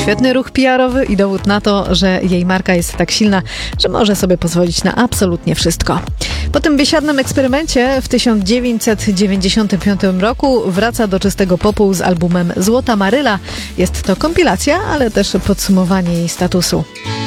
świetny ruch PR-owy i dowód na to, że jej marka jest tak silna, że może sobie pozwolić na absolutnie wszystko. Po tym biesiadnym eksperymencie w 1995 roku wraca do czystego popu z albumem Złota Maryla. Jest to kompilacja, ale też podsumowanie jej statusu.